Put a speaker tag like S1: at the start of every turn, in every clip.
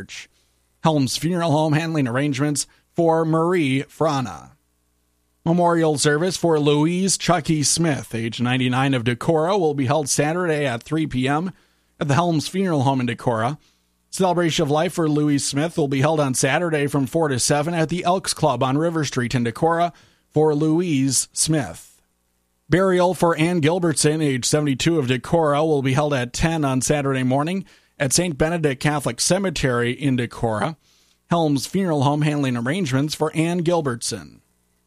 S1: Church. Helms Funeral Home handling arrangements for Marie Frana. Memorial service for Louise Chucky Smith, age 99 of Decorah, will be held Saturday at 3 p.m. at the Helms Funeral Home in Decorah. Celebration of life for Louise Smith will be held on Saturday from 4 to 7 at the Elks Club on River Street in Decorah for Louise Smith. Burial for Ann Gilbertson, age 72 of Decorah, will be held at 10 on Saturday morning at St. Benedict Catholic Cemetery in Decorah. Helms Funeral Home handling arrangements for Ann Gilbertson.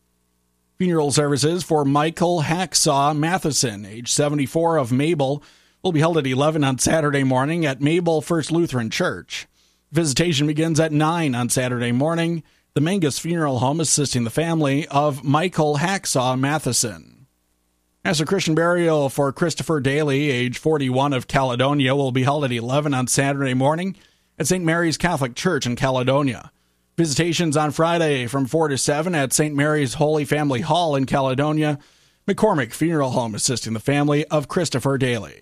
S1: Funeral services for Michael Hacksaw Matheson, age 74 of Mabel, will be held at 11 on Saturday morning at Mabel First Lutheran Church. Visitation begins at 9 on Saturday morning. The Mangus Funeral Home assisting the family of Michael Hacksaw Matheson. As a Christian burial for Christopher Daly, age 41 of Caledonia, will be held at 11 on Saturday morning at St. Mary's Catholic Church in Caledonia. Visitations on Friday from 4 to 7 at St. Mary's Holy Family Hall in Caledonia. McCormick Funeral Home assisting the family of Christopher Daly.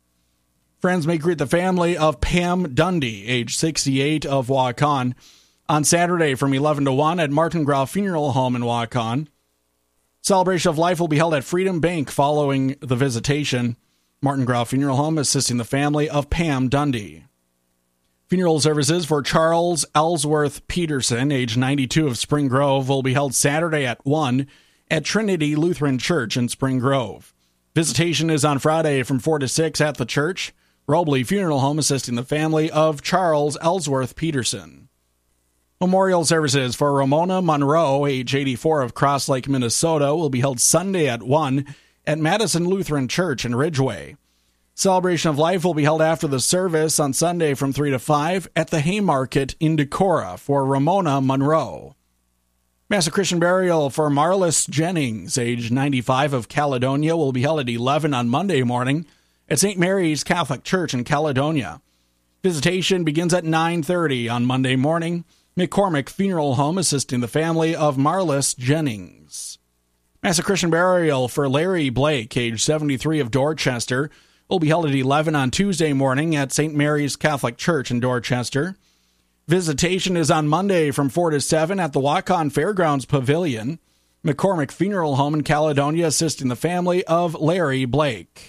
S1: Friends may greet the family of Pam Dundee, age 68 of Waukon, on Saturday from 11 to 1 at Martin Grau Funeral Home in Waukon. Celebration of life will be held at Freedom Bank following the visitation. Martin Grau Funeral Home assisting the family of Pam Dundee. Funeral services for Charles Ellsworth Peterson, age 92 of Spring Grove, will be held Saturday at 1 at Trinity Lutheran Church in Spring Grove. Visitation is on Friday from 4 to 6 at the church. Robley Funeral Home assisting the family of Charles Ellsworth Peterson. Memorial services for Ramona Monroe, age 84 of Cross Lake, Minnesota, will be held Sunday at 1 at Madison Lutheran Church in Ridgeway. Celebration of life will be held after the service on Sunday from 3 to 5 at the Haymarket in Decorah for Ramona Monroe. Mass of Christian burial for Marlis Jennings, age 95 of Caledonia, will be held at 11 on Monday morning at St. Mary's Catholic Church in Caledonia. Visitation begins at 9:30 on Monday morning. McCormick Funeral Home assisting the family of Marlis Jennings. Mass of Christian burial for Larry Blake, age 73 of Dorchester, will be held at 11 on Tuesday morning at St. Mary's Catholic Church in Dorchester. Visitation is on Monday from 4 to 7 at the Waukon Fairgrounds Pavilion. McCormick Funeral Home in Caledonia assisting the family of Larry Blake.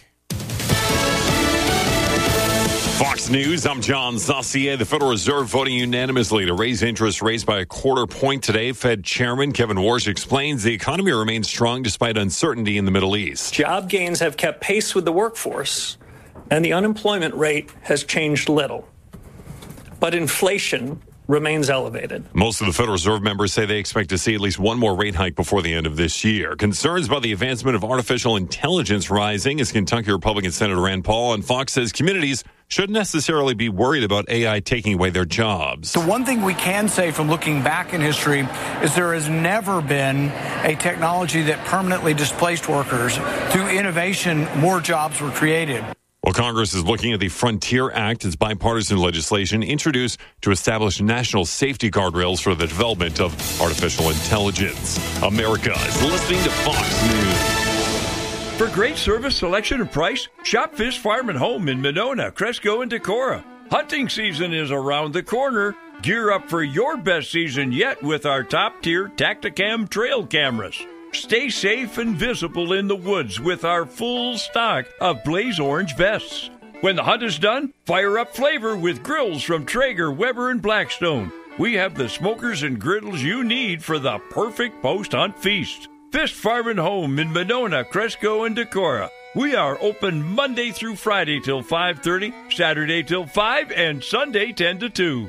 S2: Fox News, I'm John Saucier. The Federal Reserve voting unanimously to raise interest rates by a quarter point today. Fed Chairman Kevin Warsh explains the economy remains strong despite uncertainty in the Middle East.
S3: Job gains have kept pace with the workforce, and the unemployment rate has changed little. But inflation remains elevated.
S2: Most of the Federal Reserve members say they expect to see at least one more rate hike before the end of this year. Concerns about the advancement of artificial intelligence rising as Kentucky Republican Senator Rand Paul on Fox says communities shouldn't necessarily be worried about AI taking away their jobs.
S4: The one thing we can say from looking back in history is there has never been a technology that permanently displaced workers. Through innovation, more jobs were created.
S2: Well, Congress is looking at the Frontier Act as bipartisan legislation introduced to establish national safety guardrails for the development of artificial intelligence. America is listening to Fox News.
S5: For great service, selection, and price, shop Fish Farm and Home in Monona, Cresco, and Decorah. Hunting season is around the corner. Gear up for your best season yet with our top-tier Tacticam trail cameras. Stay safe and visible in the woods with our full stock of Blaze Orange vests. When the hunt is done, fire up flavor with grills from Traeger, Weber, and Blackstone. We have the smokers and griddles you need for the perfect post-hunt feast. Fish Farm and Home in Monona, Cresco, and Decorah. We are open Monday through Friday till 5:30, Saturday till 5, and Sunday 10 to 2.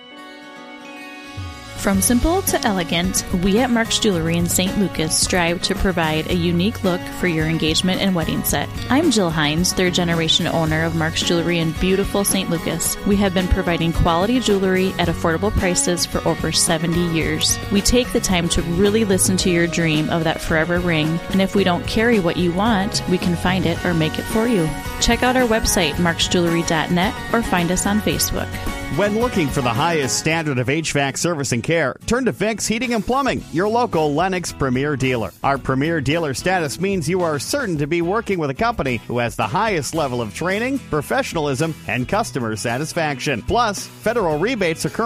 S6: From simple to elegant, we at Mark's Jewelry in St. Lucas strive to provide a unique look for your engagement and wedding set. I'm Jill Hines, third-generation owner of Mark's Jewelry in beautiful St. Lucas. We have been providing quality jewelry at affordable prices for over 70 years. We take the time to really listen to your dream of that forever ring, and if we don't carry what you want, we can find it or make it for you. Check out our website, marksjewelry.net, or find us on Facebook.
S7: When looking for the highest standard of HVAC service and care, turn to Vicks Heating and Plumbing, your local Lennox Premier Dealer. Our Premier Dealer status means you are certain to be working with a company who has the highest level of training, professionalism, and customer satisfaction. Plus, federal rebates are currently